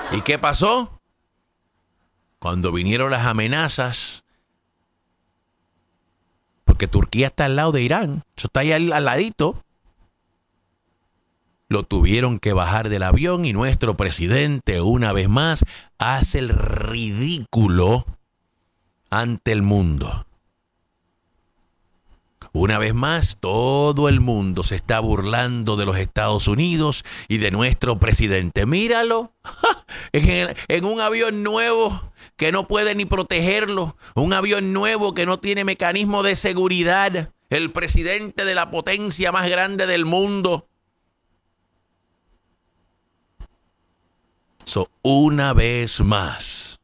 ¿Y qué pasó? Cuando vinieron las amenazas, porque Turquía está al lado de Irán, eso está ahí al ladito, lo tuvieron que bajar del avión y nuestro presidente, una vez más, hace el ridículo ante el mundo. Una vez más, todo el mundo se está burlando de los Estados Unidos y de nuestro presidente. Míralo, en un avión nuevo que no puede ni protegerlo, un avión nuevo que no tiene mecanismo de seguridad, el presidente de la potencia más grande del mundo. Una vez más,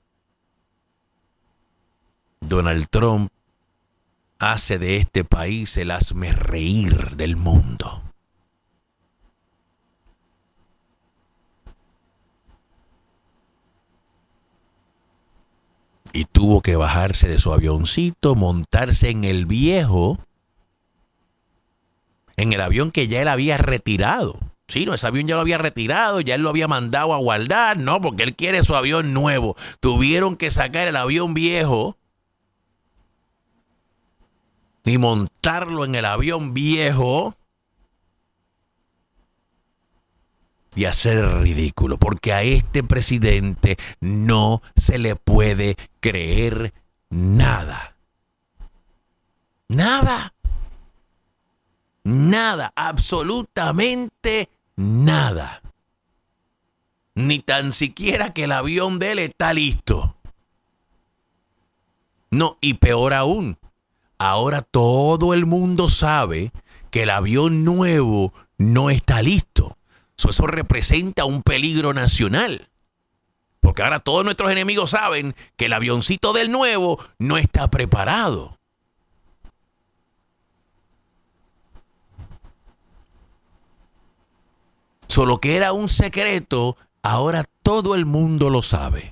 Donald Trump hace de este país el hazmerreír del mundo. Y tuvo que bajarse de su avioncito, montarse en el viejo, en el avión que ya él había retirado. Sí, no, ese avión ya lo había retirado, ya él lo había mandado a guardar, no, porque él quiere su avión nuevo. Tuvieron que sacar el avión viejo y montarlo en el avión viejo y hacer el ridículo, porque a este presidente no se le puede creer nada. Nada. Nada, absolutamente nada. Ni tan siquiera que el avión de él está listo. No, y peor aún, ahora todo el mundo sabe que el avión nuevo no está listo. Eso representa un peligro nacional. Porque ahora todos nuestros enemigos saben que el avioncito del nuevo no está preparado. Lo que era un secreto, ahora todo el mundo lo sabe.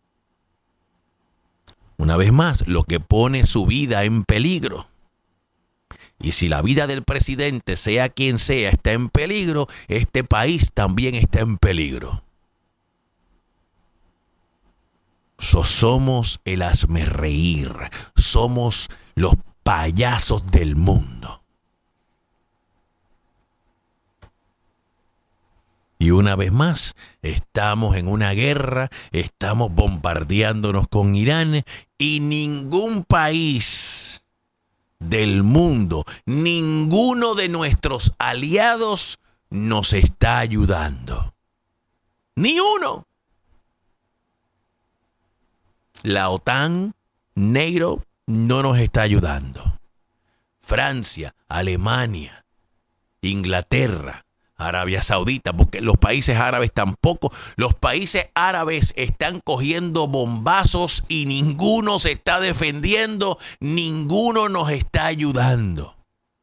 Una vez más, lo que pone su vida en peligro. Y si la vida del presidente, sea quien sea, está en peligro, este país también está en peligro. Somos el hazmerreír, somos los payasos del mundo. Y una vez más, estamos en una guerra, estamos bombardeándonos con Irán y ningún país del mundo, ninguno de nuestros aliados nos está ayudando. Ni uno. La OTAN, negro, no nos está ayudando. Francia, Alemania, Inglaterra, Arabia Saudita, porque los países árabes tampoco. Los países árabes están cogiendo bombazos y ninguno se está defendiendo, ninguno nos está ayudando.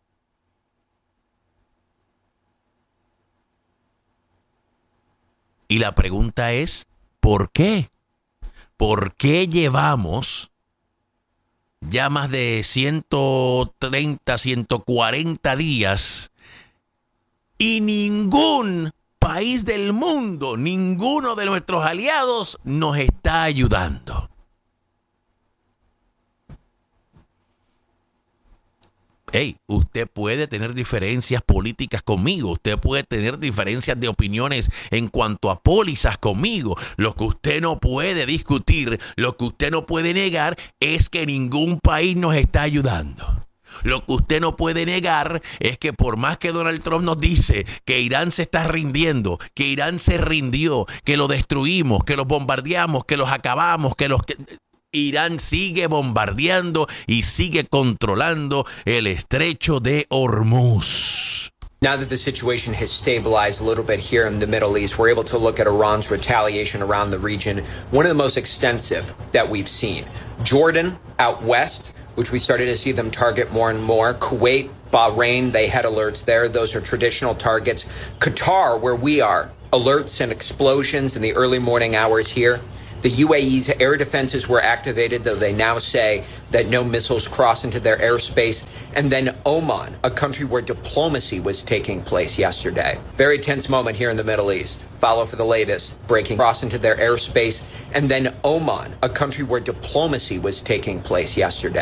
Y la pregunta es, ¿por qué? ¿Por qué llevamos ya más de 130, 140 días y ningún país del mundo, ninguno de nuestros aliados nos está ayudando? Hey, usted puede tener diferencias políticas conmigo, usted puede tener diferencias de opiniones en cuanto a pólizas conmigo. Lo que usted no puede discutir, lo que usted no puede negar es que ningún país nos está ayudando. Lo que usted no puede negar es que por más que Donald Trump nos dice que Irán se está rindiendo, que Irán se rindió, que lo destruimos, que los bombardeamos, que los acabamos, Irán sigue bombardeando y sigue controlando el estrecho de Hormuz. Now that the situation has stabilized a little bit here in the Middle East, we're able to look at Iran's retaliation around the region, one of the most extensive that we've seen. Jordan out west, which we started to see them target more and more. Kuwait, Bahrain, they had alerts there. Those are traditional targets. Qatar, where we are, alerts and explosions in the early morning hours here. The UAE's air defenses were activated, though they now say that no missiles crossed into their airspace. And then Oman, a country where diplomacy was taking place yesterday. Very tense moment here in the Middle East. Follow for the latest. Breaking cross into their airspace. And then Oman, a country where diplomacy was taking place yesterday.